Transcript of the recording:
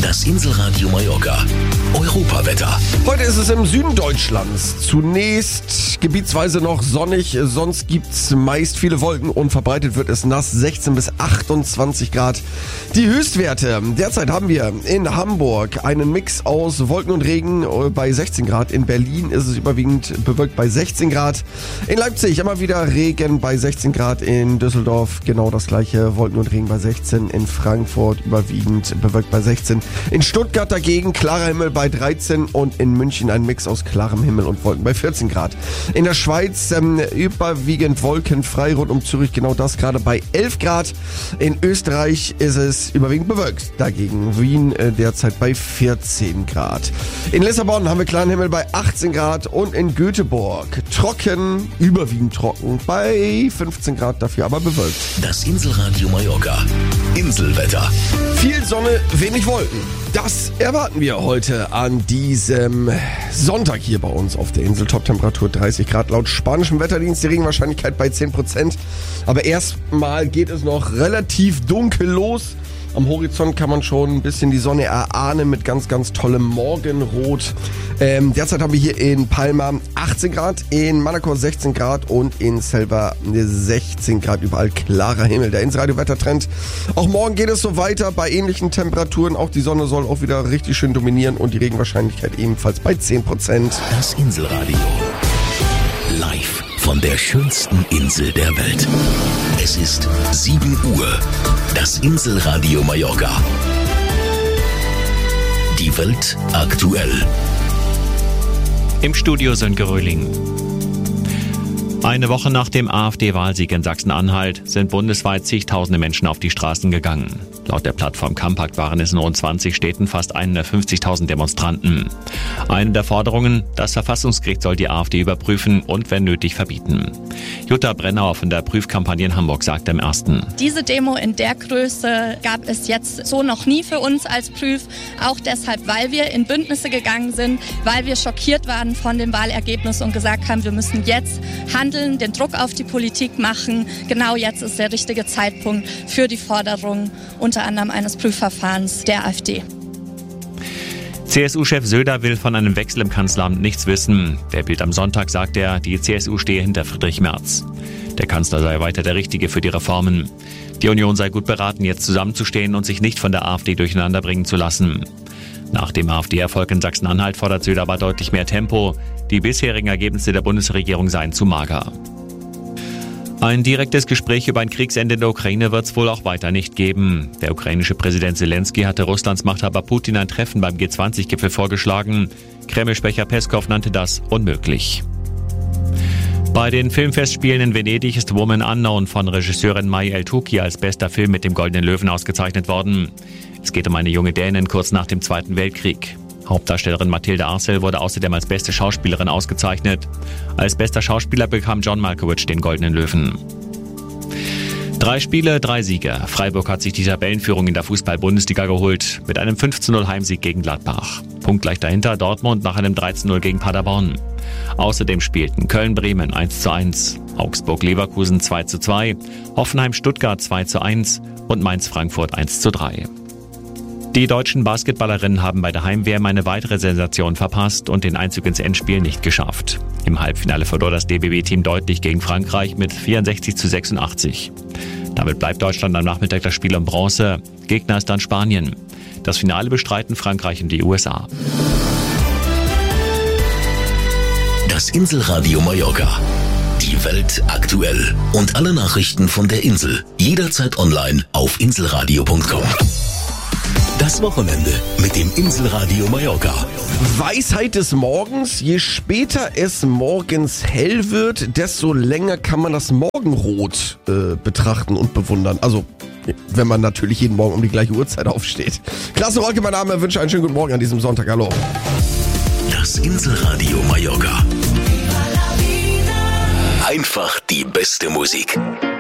Das Inselradio Mallorca. Europawetter. Heute ist es im Süden Deutschlands zunächst gebietsweise noch sonnig, sonst gibt's meist viele Wolken und verbreitet wird es nass, 16 bis 28 Grad. Die Höchstwerte, derzeit haben wir in Hamburg einen Mix aus Wolken und Regen bei 16 Grad. In Berlin ist es überwiegend bewölkt bei 16 Grad. In Leipzig immer wieder Regen bei 16 Grad. In Düsseldorf genau das gleiche, Wolken und Regen bei 16. In Frankfurt überwiegend bewölkt bei 16. In Stuttgart dagegen klarer Himmel bei 13 und in München ein Mix aus klarem Himmel und Wolken bei 14 Grad. In der Schweiz überwiegend wolkenfrei, rund um Zürich genau das gerade bei 11 Grad. In Österreich ist es überwiegend bewölkt, dagegen Wien derzeit bei 14 Grad. In Lissabon haben wir klaren Himmel bei 18 Grad und in Göteborg trocken, überwiegend trocken bei 15 Grad, dafür aber bewölkt. Das Inselradio Mallorca. Inselwetter. Viel Sonne, wenig Wolken. Das erwarten wir heute an diesem Sonntag hier bei uns auf der Insel. Toptemperatur 30 Grad laut spanischem Wetterdienst, die Regenwahrscheinlichkeit bei 10%. Aber erstmal geht es noch relativ dunkel los. Am Horizont kann man schon ein bisschen die Sonne erahnen mit ganz, ganz tollem Morgenrot. Derzeit haben wir hier in Palma 18 Grad, in Manacor 16 Grad und in Selva 16 Grad. Überall klarer Himmel. Der Inselradio-Wettertrend. Auch morgen geht es so weiter bei ähnlichen Temperaturen. Auch die Sonne soll auch wieder richtig schön dominieren und die Regenwahrscheinlichkeit ebenfalls bei 10%. Das Inselradio. Live von der schönsten Insel der Welt. Es ist 7 Uhr. Das Inselradio Mallorca. Die Welt aktuell. Im Studio Sönke Röhling. Eine Woche nach dem AfD-Wahlsieg in Sachsen-Anhalt sind bundesweit zigtausende Menschen auf die Straßen gegangen. Laut der Plattform Compact waren es in rund 20 Städten fast 150.000 Demonstranten. Eine der Forderungen, das Verfassungsgericht soll die AfD überprüfen und wenn nötig verbieten. Jutta Brennauer von der Prüfkampagne in Hamburg sagte im Ersten: Diese Demo in der Größe gab es jetzt so noch nie für uns als Prüf. Auch deshalb, weil wir in Bündnisse gegangen sind, weil wir schockiert waren von dem Wahlergebnis und gesagt haben, wir müssen jetzt handeln, den Druck auf die Politik machen. Genau jetzt ist der richtige Zeitpunkt für die Forderung unter anderem eines Prüfverfahrens der AfD. CSU-Chef Söder will von einem Wechsel im Kanzleramt nichts wissen. Der Bild am Sonntag sagt er, die CSU stehe hinter Friedrich Merz. Der Kanzler sei weiter der Richtige für die Reformen. Die Union sei gut beraten, jetzt zusammenzustehen und sich nicht von der AfD durcheinanderbringen zu lassen. Nach dem AfD-Erfolg in Sachsen-Anhalt fordert Söder aber deutlich mehr Tempo. Die bisherigen Ergebnisse der Bundesregierung seien zu mager. Ein direktes Gespräch über ein Kriegsende in der Ukraine wird es wohl auch weiter nicht geben. Der ukrainische Präsident Zelensky hatte Russlands Machthaber Putin ein Treffen beim G20-Gipfel vorgeschlagen. Kreml-Sprecher Peskov nannte das unmöglich. Bei den Filmfestspielen in Venedig ist Woman Unknown von Regisseurin Mai El-Touki als bester Film mit dem Goldenen Löwen ausgezeichnet worden. Es geht um eine junge Dänin kurz nach dem Zweiten Weltkrieg. Hauptdarstellerin Mathilde Arcel wurde außerdem als beste Schauspielerin ausgezeichnet. Als bester Schauspieler bekam John Malkovich den Goldenen Löwen. 3 Spiele, 3 Siege. Freiburg hat sich die Tabellenführung in der Fußball-Bundesliga geholt mit einem 5:0 Heimsieg gegen Gladbach. Punktgleich dahinter Dortmund nach einem 3:0 gegen Paderborn. Außerdem spielten Köln-Bremen 1:1, Augsburg-Leverkusen 2:2, Hoffenheim-Stuttgart 2:1 und Mainz-Frankfurt 1:3. Die deutschen Basketballerinnen haben bei der Heim-WM eine weitere Sensation verpasst und den Einzug ins Endspiel nicht geschafft. Im Halbfinale verlor das DBB-Team deutlich gegen Frankreich mit 64:86. Damit bleibt Deutschland am Nachmittag das Spiel um Bronze. Gegner ist dann Spanien. Das Finale bestreiten Frankreich und die USA. Das Inselradio Mallorca. Die Welt aktuell. Und alle Nachrichten von der Insel. Jederzeit online auf inselradio.com. Das Wochenende mit dem Inselradio Mallorca. Weisheit des Morgens: Je später es morgens hell wird, desto länger kann man das Morgenrot betrachten und bewundern. Also, wenn man natürlich jeden Morgen um die gleiche Uhrzeit aufsteht. Klasse Rolke, mein Name, wünsche einen schönen guten Morgen an diesem Sonntag. Hallo. Das Inselradio Mallorca. Einfach die beste Musik.